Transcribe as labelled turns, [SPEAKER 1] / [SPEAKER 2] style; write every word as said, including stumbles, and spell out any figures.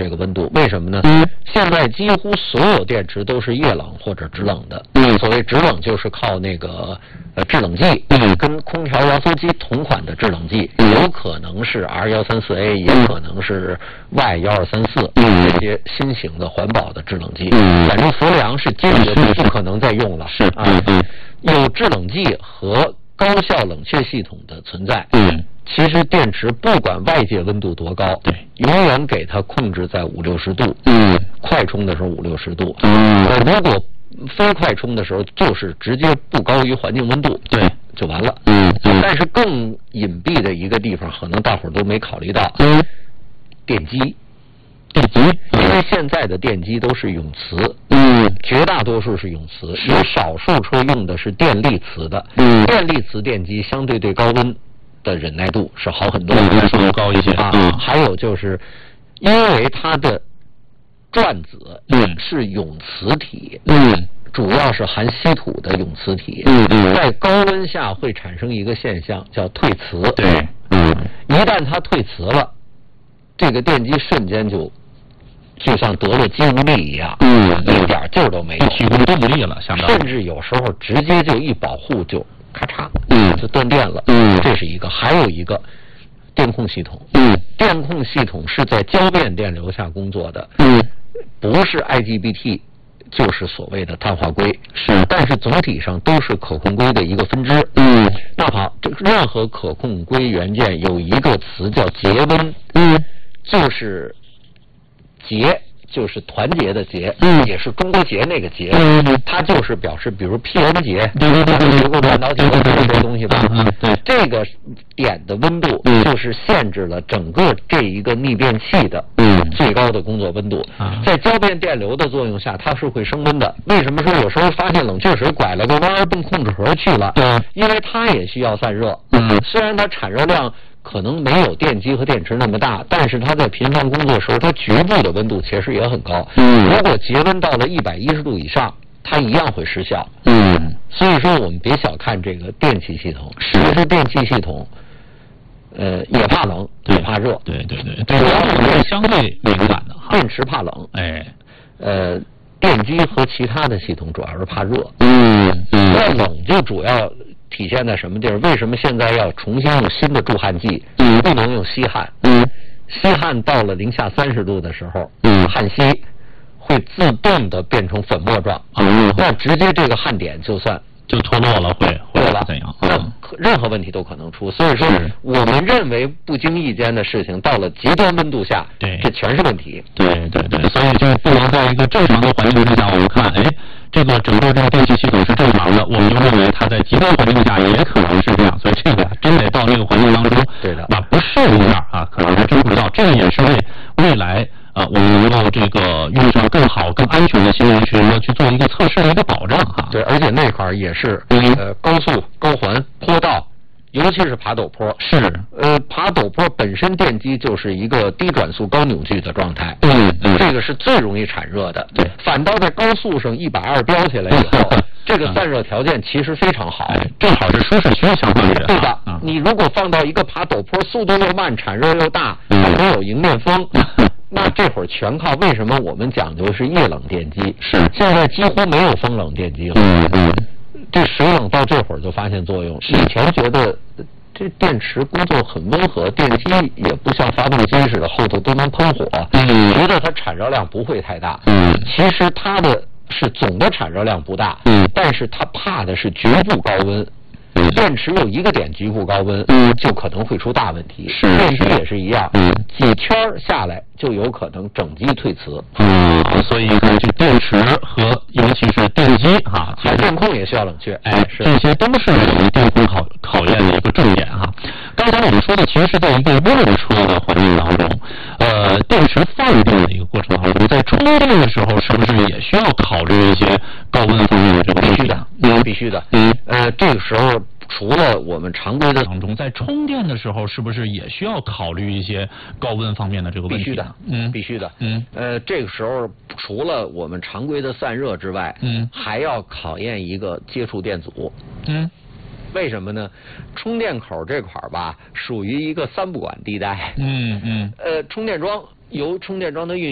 [SPEAKER 1] 这个温度，为什么呢？
[SPEAKER 2] 嗯，
[SPEAKER 1] 现在几乎所有电池都是液冷或者制冷的。
[SPEAKER 2] 嗯，
[SPEAKER 1] 所谓制冷就是靠那个呃制冷剂，
[SPEAKER 2] 嗯，
[SPEAKER 1] 跟空调压缩机同款的制冷剂，
[SPEAKER 2] 嗯，
[SPEAKER 1] 有可能是 R 一三四 A， 也可能是 Y 一二三四，
[SPEAKER 2] 嗯，
[SPEAKER 1] 这些新型的环保的制冷剂。
[SPEAKER 2] 嗯，
[SPEAKER 1] 反正氟良是坚决不可能再用了。
[SPEAKER 2] 是
[SPEAKER 1] 啊，嗯，有制冷剂和高效冷却系统的存在。
[SPEAKER 2] 嗯。
[SPEAKER 1] 其实电池不管外界温度多高，
[SPEAKER 2] 对，
[SPEAKER 1] 永远给它控制在五六十度。
[SPEAKER 2] 嗯，
[SPEAKER 1] 快充的时候五六十度。
[SPEAKER 2] 嗯，
[SPEAKER 1] 呃，如果非快充的时候，就是直接不高于环境温度，
[SPEAKER 2] 对，
[SPEAKER 1] 就完了。
[SPEAKER 2] 嗯嗯。
[SPEAKER 1] 但是更隐蔽的一个地方，可能大伙儿都没考虑到。
[SPEAKER 2] 嗯。
[SPEAKER 1] 电机。
[SPEAKER 2] 电机，
[SPEAKER 1] 因为现在的电机都是永磁。
[SPEAKER 2] 嗯。
[SPEAKER 1] 绝大多数是永磁，有少数车用的是电力磁的。
[SPEAKER 2] 嗯。
[SPEAKER 1] 电力磁电机相对对高温的忍耐度是好很多，
[SPEAKER 2] 忍耐度高一些
[SPEAKER 1] 啊。
[SPEAKER 2] 嗯，
[SPEAKER 1] 还有就是，因为它的转子
[SPEAKER 2] 嗯
[SPEAKER 1] 是永磁体，
[SPEAKER 2] 嗯，
[SPEAKER 1] 主要是含稀土的永磁体，
[SPEAKER 2] 嗯嗯，
[SPEAKER 1] 在高温下会产生一个现象叫退磁。
[SPEAKER 2] 对，嗯，
[SPEAKER 1] 一旦它退磁了，这个电机瞬间就就像得了肌无力一样，
[SPEAKER 2] 嗯，
[SPEAKER 1] 一点劲儿都没有，
[SPEAKER 2] 提供动力了，相当于，
[SPEAKER 1] 甚至有时候直接就一保护就。咔嚓，
[SPEAKER 2] 嗯，
[SPEAKER 1] 就断电了，
[SPEAKER 2] 嗯，
[SPEAKER 1] 这是一个，还有一个电控系统，
[SPEAKER 2] 嗯，
[SPEAKER 1] 电控系统是在交变电流下工作的，
[SPEAKER 2] 嗯，
[SPEAKER 1] 不是 I G B T， 就是所谓的碳化硅，
[SPEAKER 2] 是，
[SPEAKER 1] 但是总体上都是可控硅的一个分支，
[SPEAKER 2] 嗯，
[SPEAKER 1] 那好，这任何可控硅元件有一个词叫节温，
[SPEAKER 2] 嗯，
[SPEAKER 1] 就是节。就是团结的结，
[SPEAKER 2] 嗯，
[SPEAKER 1] 也是中国结那个结，
[SPEAKER 2] 嗯，
[SPEAKER 1] 它就是表示，比如 P N 结，
[SPEAKER 2] 对对对对，
[SPEAKER 1] 结构半导体这些东西吧，
[SPEAKER 2] 嗯，对，
[SPEAKER 1] 这个点的温度，
[SPEAKER 2] 嗯，
[SPEAKER 1] 就是限制了整个这一个逆变器的，
[SPEAKER 2] 嗯，
[SPEAKER 1] 最高的工作温度，
[SPEAKER 2] 啊，
[SPEAKER 1] 在交变电流的作用下，它是会升温的。为什么说有时候发现冷却水拐了个弯儿奔控制盒去了？
[SPEAKER 2] 对，
[SPEAKER 1] 因为它也需要散热，
[SPEAKER 2] 嗯，
[SPEAKER 1] 虽然它产热量可能没有电机和电池那么大，但是它在频繁工作时候，它局部的温度其实也很高。
[SPEAKER 2] 嗯，
[SPEAKER 1] 如果节温到了一百一十度以上，它一样会失效。
[SPEAKER 2] 嗯，
[SPEAKER 1] 所以说我们别小看这个电气系统，其实电气系统，呃，也怕冷，也怕热。
[SPEAKER 2] 对对对，主要是相对敏感的哈。
[SPEAKER 1] 电池怕冷，
[SPEAKER 2] 哎，
[SPEAKER 1] 呃，电机和其他的系统主要是怕热。
[SPEAKER 2] 嗯嗯，
[SPEAKER 1] 那冷就主要体现在什么地儿？为什么现在要重新用新的助焊剂？
[SPEAKER 2] 嗯，
[SPEAKER 1] 不能用稀焊。
[SPEAKER 2] 嗯，
[SPEAKER 1] 稀焊到了零下三十度的时候，
[SPEAKER 2] 嗯，
[SPEAKER 1] 焊锡会自动的变成粉末状。
[SPEAKER 2] 嗯，
[SPEAKER 1] 那直接这个焊点就算
[SPEAKER 2] 就脱落了，会会
[SPEAKER 1] 了
[SPEAKER 2] 怎样？
[SPEAKER 1] 那任何问题都可能出。所以说，我们认为不经意间的事情，到了极端温度下，
[SPEAKER 2] 对，
[SPEAKER 1] 这全是问题。
[SPEAKER 2] 对对对，所以就不能在一个正常的环境之下，我们看，哎。这个整个这个电气系统是正常的，我们就认为它在极端环境下也可能是这样，所以这个真得到那个环境当中，
[SPEAKER 1] 对的，
[SPEAKER 2] 那不适应那儿啊，可能还真不知道。这个也是为未来啊，我们能够这个用上更好、更安全的新能源车去做一个测试的一个保障哈。
[SPEAKER 1] 对，而且那块儿也是呃高速、高环、坡道。尤其是爬陡坡，
[SPEAKER 2] 是
[SPEAKER 1] 呃，爬陡坡本身电机就是一个低转速、高扭矩的状态，
[SPEAKER 2] 嗯嗯，
[SPEAKER 1] 这个是最容易产热的。
[SPEAKER 2] 对，
[SPEAKER 1] 反倒在高速上一百二飙起来以后，这个散热条件其实非常好，
[SPEAKER 2] 哎、正好是舒适区相对的。
[SPEAKER 1] 对的、
[SPEAKER 2] 嗯，
[SPEAKER 1] 你如果放到一个爬陡坡，速度又慢，产热又大，还没有迎面风。嗯那这会儿全靠为什么我们讲究是液冷电机？
[SPEAKER 2] 是
[SPEAKER 1] 现在几乎没有风冷电机了。
[SPEAKER 2] 嗯嗯。
[SPEAKER 1] 这水冷到这会儿就发现作用。以前觉得这电池工作很温和，电机也不像发动机似的后头都能喷火，
[SPEAKER 2] 嗯，
[SPEAKER 1] 觉得它产热量不会太大。
[SPEAKER 2] 嗯，
[SPEAKER 1] 其实它的是总的产热量不大，
[SPEAKER 2] 嗯，
[SPEAKER 1] 但是它怕的是局部高温。
[SPEAKER 2] 嗯，
[SPEAKER 1] 电池有一个点局部高温，
[SPEAKER 2] 嗯，
[SPEAKER 1] 就可能会出大问题。
[SPEAKER 2] 是，
[SPEAKER 1] 电机也是一样，
[SPEAKER 2] 嗯，
[SPEAKER 1] 几圈下来就有可能整机退磁。
[SPEAKER 2] 嗯，所以看这电池和尤其是电机哈，
[SPEAKER 1] 还有电控也需要冷却，
[SPEAKER 2] 哎，
[SPEAKER 1] 是
[SPEAKER 2] 这些都是我们电控考考验的一个重点哈。刚才我们说的其实是在一个用车的环境当中，呃，电池放电的一个过程当中，在充电的时候是不是也需要考虑一些高温方面的这个问题的？
[SPEAKER 1] 嗯，必须的。
[SPEAKER 2] 嗯，
[SPEAKER 1] 呃，这个时候除了我们常规的
[SPEAKER 2] 当中，在充电的时候是不是也需要考虑一些高温方面的这个问题？
[SPEAKER 1] 必须的，
[SPEAKER 2] 嗯，
[SPEAKER 1] 必须的。
[SPEAKER 2] 嗯，
[SPEAKER 1] 呃，这个时候除了我们常规的散热之外，
[SPEAKER 2] 嗯，
[SPEAKER 1] 还要考验一个接触电阻。
[SPEAKER 2] 嗯。
[SPEAKER 1] 为什么呢？充电口这块儿吧，属于一个三不管地带。
[SPEAKER 2] 嗯嗯。
[SPEAKER 1] 呃，充电桩由充电桩的运